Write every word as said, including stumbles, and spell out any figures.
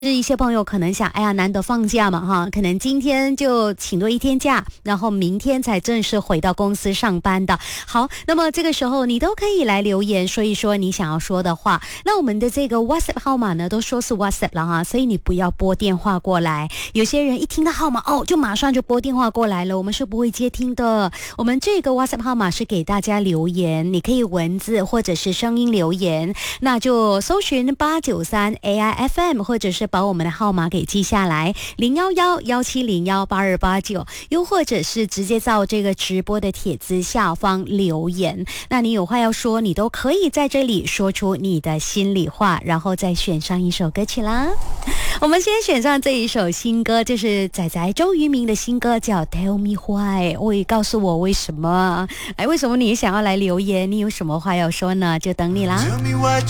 是一些朋友可能想，哎呀，难得放假嘛哈，可能今天就请多一天假，然后明天才正式回到公司上班的。好，那么这个时候你都可以来留言说一说你想要说的话。那我们的这个 WhatsApp 号码呢，都说是 WhatsApp 了哈，所以你不要拨电话过来。有些人一听到号码哦，就马上就拨电话过来了，我们是不会接听的。我们这个 WhatsApp 号码是给大家留言，你可以文字或者是声音留言，那就搜寻八九三 A I F M， 或者是把我们的号码给记下来零一一一七零一八二八九，又或者是直接到这个直播的帖子下方留言。那你有话要说，你都可以在这里说出你的心里话，然后再选上一首歌曲啦。我们先选上这一首新歌，就是仔仔周渝民的新歌，叫 Tell Me Why。 喂，告诉我为什么？哎，为什么你想要来留言？你有什么话要说呢？就等你啦。 Tell me why